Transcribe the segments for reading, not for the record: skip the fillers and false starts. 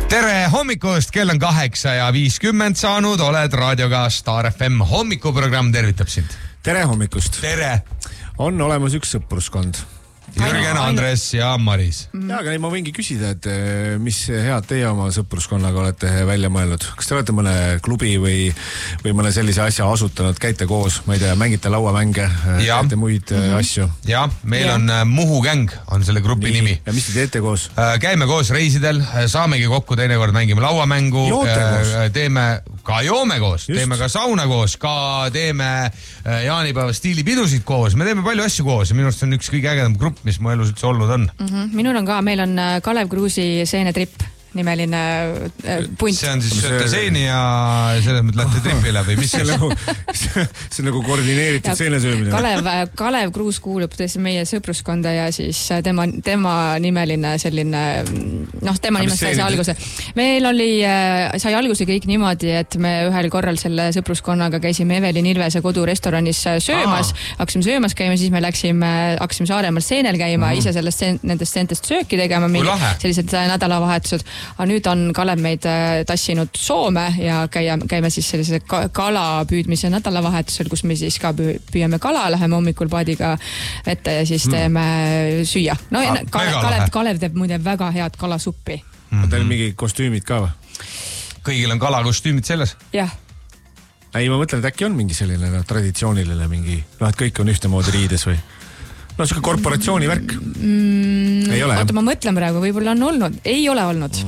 Tere hommikust, kell on 8:50 saanud, oled raadioga Star FM hommikuprogramm tervitab sind. Tere hommikust. Tere. On olemas üks sõpruskond. Jürgen, Andres ja Maris. Ja, aga ma võingi küsida, et mis head teie oma sõpruskonnaga olete välja mõelnud? Kas te olete mõne klubi või mõne sellise asja asutanud, käite koos, ma ei tea, mängite lauamänge, teete muid asju? Ja, meil on Muhu Gäng, on selle grupi nimi. Ja mis te teete koos? Käime koos reisidel, saamegi kokku, teinekord mängime lauamängu. Teeme ka joome koos, teeme ka sauna koos, ka teeme jaanipäeva stiilipidusid koos. Me teeme palju asju koos ja minu arust on üks kõige ägedam grupp, mis mu elus üldse olnud on. Minul on ka, meil on Kalev Kruusi seenetripp nimeline punt. See on siis sööte seeni ja selles mõttes lähte tripile või mis? See on nagu koordineeritud seenesöömine. Kalev Kruus kuulub tõesti meie sõpruskonda ja siis tema nimeline selline, tema nimest sai alguse. Meil sai alguse kõik niimoodi, et me ühel korral selle sõpruskonnaga käisime Evelin Ilvese kodurestoranis söömas, hakkasime söömas käima, siis me hakkasime Saaremaal seenel käima, ise nendest seentest sööki tegema, sellised nädalavahetused. Aga nüüd on Kalev meid tassinud Soome ja käime siis sellise kala püüdmise nädalavahetusel, kus me siis ka püüame kala, läheme hommikul paadiga vette ja siis teeme süüa. No, Kalev teeb muide väga head kalasuppi. Teil on mingi kostüümid ka või? Kõigil on kalakostüümid selles? Jah. Ei, ma mõtlen, et äkki on mingi selline traditsiooniline mingi, et kõik on ühtemoodi riides või? No see korporatsiooni värk. Ei ole, oota, ma mõtlen praegu, võib-olla on olnud. Ei ole olnud.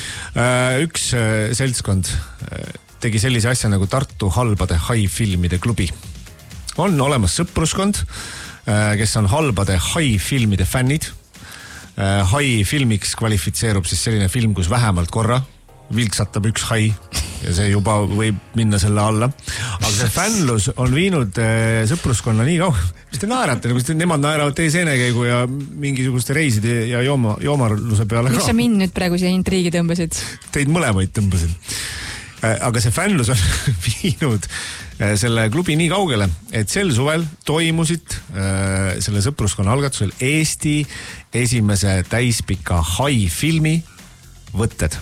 Üks seltskond tegi sellise asja nagu Tartu halbade hai-filmide klubi. On olemas sõpruskond, kes on halbade hai-filmide fännid. Hai-filmiks kvalifitseerub siis selline film, kus vähemalt korra vilksatab üks hai ja see juba võib minna selle alla. Aga see fännlus on viinud sõpruskonna nii kauga. Mis te naerate? Nemad naeravad teie seenekäigu ja mingisuguste reiside ja joomarluse peale ka. Miks sa mind nüüd praegu siia intriigi tõmbasid? Teid mõlemaid tõmbasid. Aga see fännlus on viinud selle klubi nii kaugele, et sel suvel toimusid selle sõpruskonna algatusel Eesti esimese täispika hai-filmi võtted.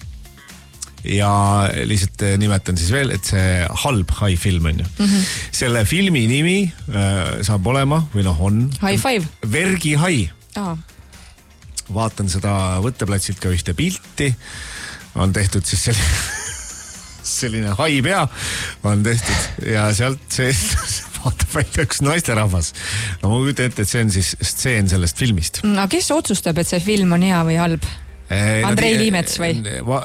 Ja lihtsalt nimetan siis veel, et see halb hai-film on ju. Selle filmi nimi saab olema, või on High Five. Vergi hai. Vaatan seda võtteplatsilt ka ühte pilti. On tehtud siis selline hai pea. On tehtud ja sealt vaatab välja üks naisterahvas. No ma kujutan ette, et see on siis stseen sellest filmist. No kes otsustab, et see film on hea või halb? Andrei Liimets või?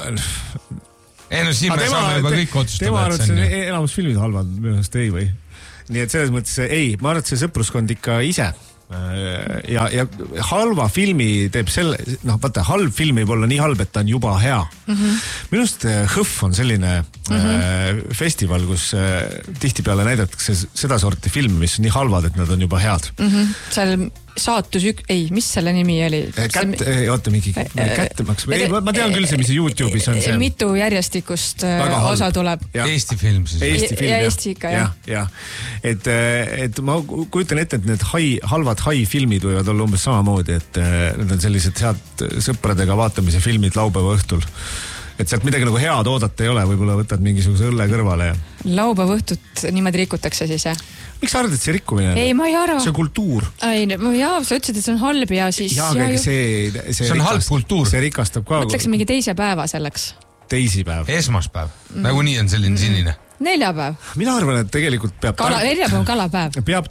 Ei, no siin me saame juba kõik otsustada. Tema arvad, see enamus filmid halvad, minu arust ei või. Nii et selles mõttes ei, ma arvan, et see sõpruskond ikka ise. Ja halva filmi teeb vaata, halb film võib olla nii halb, et ta on juba hea. Minust Hõff on selline festival, kus tihtipeale näidatakse seda sorti filmi, mis on nii halvad, et nad on juba head. Seal saatus mis selle nimi oli? Oota, mingi kättemaks. Ma tean küll see, mis YouTube'is on see. Mitu järjestikust osa tuleb. Eesti film siis. Eesti ikka, jah. Ja. Et ma kujutan ette, et need halvad hai-filmid võivad olla umbes samamoodi, et need on sellised head sõpradega vaatamise filmid laupäeva õhtul. Et sealt midagi nagu head oodata ei ole, võib-olla võtad mingisuguse õlle kõrvale. Laupäeva õhtut niimoodi rikutakse siis, jah? Miks sa arvad, et see rikkumine on? Ei, ma ei arva. See on kultuur. Jaa, sa ütlesid, et see on halb ja siis... See on halb kultuur. See rikastab ka... Mõtleks mingi teise päeva selleks. Teisipäev. Esmaspäev. Nagu nii on selline sinine. Neljapäev. Mina arvan, et tegelikult peab neljapäev kalapäev. Peab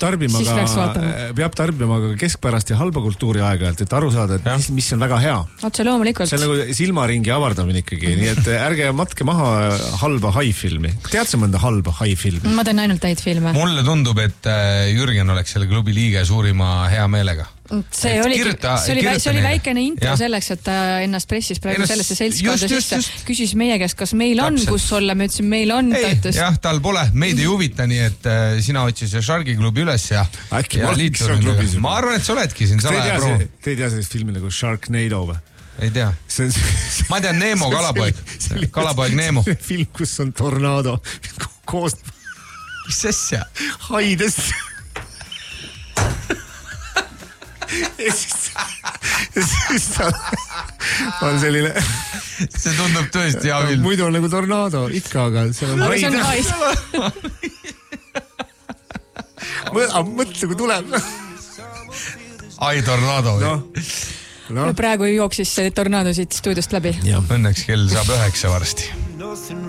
tarbima ka keskpärast ja halba kultuuri aeg-ajalt, et aru saada, et mis on väga hea. Otse loomulikult. See on nagu silmaringi avardamine ikkagi, nii et ärge matke maha halba hai-filmi. Tead sa mõnda halba hai-filmi? Ma teen ainult häid filme. Mulle tundub, et Jürgen oleks selle klubi liige suurima hea meelega. See oli väikene intro selleks, et ta ennast pressis praegu sellesse seltskonda sisse. Küsis meie käest, kas meil on, kus olla. Me ütlesin, meil on. Jah, tal pole. Meid ei huvita, nii et sina otsis Shargi klubi üles ja liitunud. Ma arvan, et sa oledki siin salaja proov. Te ei tea sellist filmi nagu Sharknado või? Ei tea. Ma tean Nemo, kalapoeg. Kalapoeg Nemo. Film, kus on tornado. Mis asja? Haidest. Ja siis ta on selline see tundub tõesti hea küll. Muidu on nagu tornaado ikka, aga seal on vaid. Mõtle, kui tuleb. Ai tornaado. No. Praegu jooksis see tornaado siit stuudiost läbi. Õnneks kell saab 9 varsti.